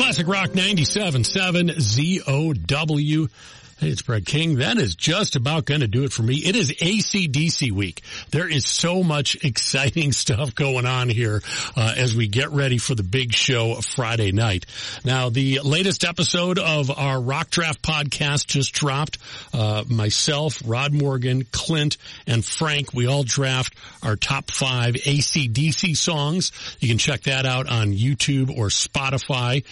Classic Rock 97.7 ZOW. Hey, it's Brett King. That is just about going to do it for me. It is AC/DC week. There is so much exciting stuff going on here as we get ready for the big show Friday night. Now, the latest episode of our Rock Draft podcast just dropped. Myself, Rod Morgan, Clint, and Frank, we all draft our top 5 AC/DC songs. You can check that out on YouTube or Spotify.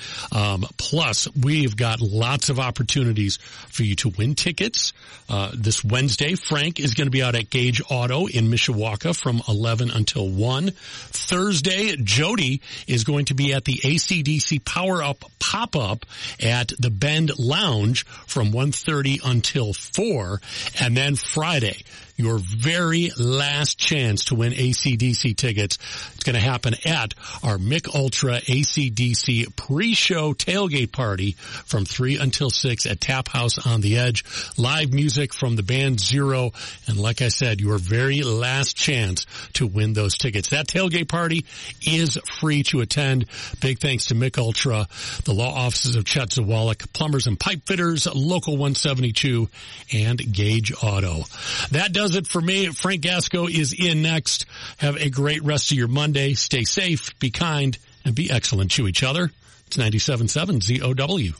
Plus, we've got lots of opportunities for you to win tickets. This Wednesday, Frank is going to be out at Gage Auto in Mishawaka from 11 until 1. Thursday, Jody is going to be at the AC/DC Power Up Pop-Up at the Bend Lounge from 1:30 until 4. And then Friday, your very last chance to win AC/DC tickets. It's going to happen at our Mick Ultra AC/DC pre-show tailgate party from 3 until 6 at Tap House on the Edge. Live music from the band Zero. And like I said, your very last chance to win those tickets. That tailgate party is free to attend. Big thanks to Mick Ultra, the law offices of Chet Zawalik, Plumbers and Pipe Fitters, Local 172, and Gage Auto. That does it for me. Frank Gasco is in next. Have a great rest of your Monday. Stay safe, be kind, and be excellent to each other. It's 97.7 ZOW.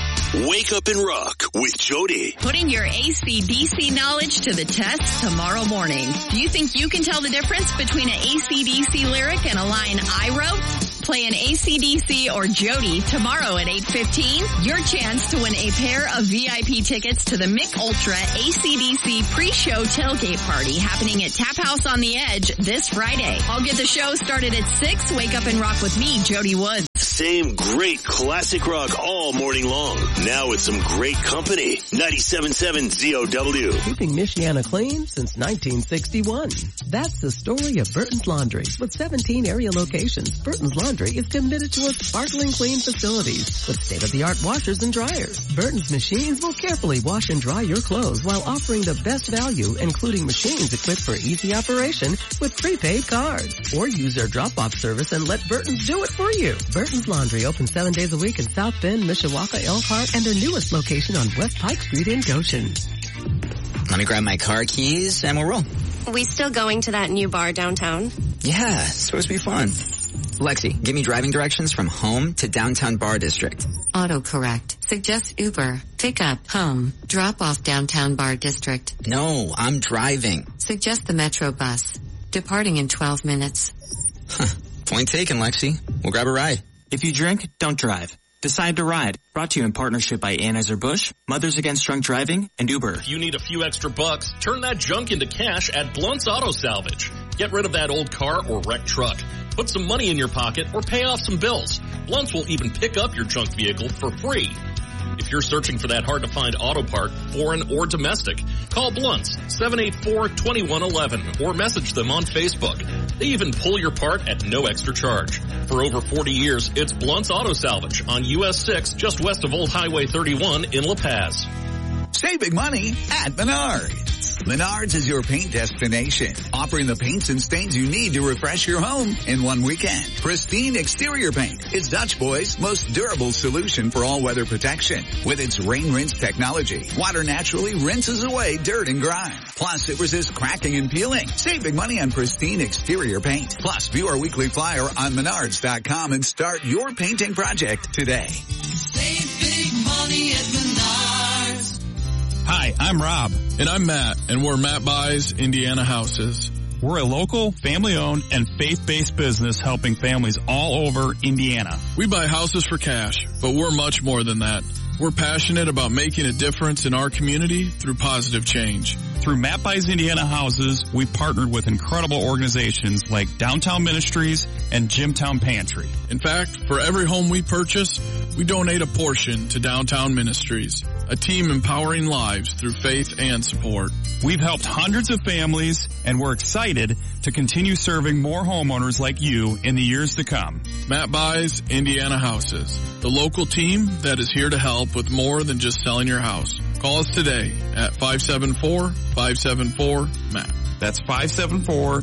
Wake up and rock with Jody. Putting your AC/DC knowledge to the test tomorrow morning. Do you think you can tell the difference between an AC/DC lyric and a line I wrote? Play an AC/DC or Jody tomorrow at 8:15. Your chance to win a pair of VIP tickets to the Mick Ultra AC/DC pre-show tailgate party happening at Tap House on the Edge this Friday. I'll get the show started at 6. Wake up and rock with me, Jody Woods. Same great classic rock all morning long. Now with some great company. 97.7 ZOW. Keeping Michiana clean since 1961. That's the story of Burton's Laundry. With 17 area locations, Burton's Laundry is committed to a sparkling clean facilities with state-of-the-art washers and dryers. Burton's machines will carefully wash and dry your clothes while offering the best value, including machines equipped for easy operation with prepaid cards. Or use their drop-off service and let Burton's do it for you. Burton's Laundry open 7 days a week in South Bend, Mishawaka, Elkhart, and their newest location on West Pike Street in Goshen. Let me grab my car keys and we'll roll. We still going to that new bar downtown? Yeah, it's supposed to be fun. Lexi, give me driving directions from home to downtown bar district. Autocorrect. Suggest Uber. Pick up, home. Drop off downtown bar district. No, I'm driving. Suggest the Metro bus. Departing in 12 minutes. Point taken, Lexi. We'll grab a ride. If you drink, don't drive. Decide to ride. Brought to you in partnership by Anheuser-Busch, Mothers Against Drunk Driving, and Uber. If you need a few extra bucks, turn that junk into cash at Blunt's Auto Salvage. Get rid of that old car or wrecked truck. Put some money in your pocket or pay off some bills. Blunt's will even pick up your junk vehicle for free. If you're searching for that hard-to-find auto part, foreign or domestic, call Blunt's 784-2111 or message them on Facebook. They even pull your part at no extra charge. For over 40 years, it's Blunt's Auto Salvage on US 6 just west of Old Highway 31 in La Paz. Save big money at Menards. Menards is your paint destination, offering the paints and stains you need to refresh your home in one weekend. Pristine exterior paint is Dutch Boy's most durable solution for all-weather protection. With its rain rinse technology, water naturally rinses away dirt and grime. Plus, it resists cracking and peeling. Save big money on pristine exterior paint. Plus, view our weekly flyer on Menards.com and start your painting project today. Save big money at Menards. Hi, I'm Rob. And I'm Matt, and we're Matt Buys Indiana Houses. We're a local, family-owned, and faith-based business helping families all over Indiana. We buy houses for cash, but we're much more than that. We're passionate about making a difference in our community through positive change. Through Matt Buys Indiana Houses, we partnered with incredible organizations like Downtown Ministries and Jimtown Pantry. In fact, for every home we purchase, we donate a portion to Downtown Ministries, a team empowering lives through faith and support. We've helped hundreds of families, and we're excited to continue serving more homeowners like you in the years to come. Matt Buys Indiana Houses, the local team that is here to help with more than just selling your house. Call us today at 574-574-MATT. That's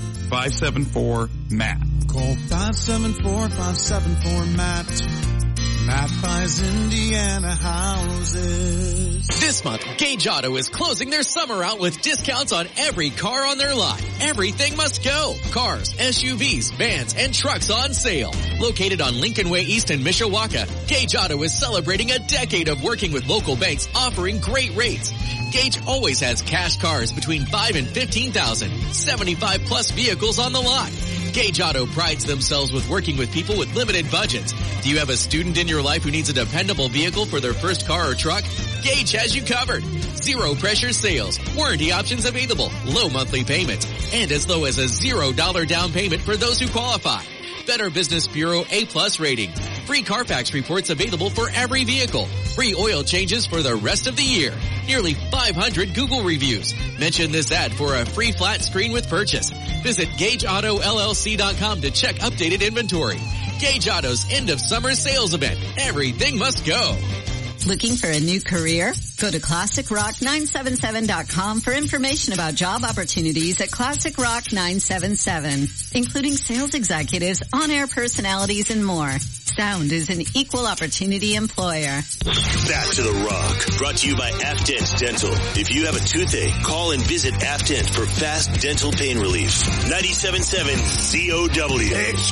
574-574-MATT. Call 574-574-MATT. Matt buys Indiana houses. This month, Gage Auto is closing their summer out with discounts on every car on their lot. Everything must go. Cars, SUVs, vans, and trucks on sale. Located on Lincoln Way East in Mishawaka, Gage Auto is celebrating a decade of working with local banks offering great rates. Gage always has cash cars between $5,000 and $15,000. 75 plus vehicles on the lot. Gage Auto prides themselves with working with people with limited budgets. Do you have a student in your life who needs a dependable vehicle for their first car or truck? Gage has you covered. Zero pressure sales, warranty options available, low monthly payments, and as low as a $0 down payment for those who qualify. Better Business Bureau A+ rating. Free Carfax reports available for every vehicle. Free oil changes for the rest of the year. Nearly 500 Google reviews. Mention this ad for a free flat screen with purchase. Visit GageAutoLLC.com to check updated inventory. Gage Auto's end of summer sales event. Everything must go. Looking for a new career? Go to ClassicRock977.com for information about job opportunities at Classic Rock 977, including sales executives, on-air personalities, and more. Sound is an equal opportunity employer. Back to the Rock, brought to you by Afdent Dental. If you have a toothache, call and visit Afdent for fast dental pain relief. 97.7 COW.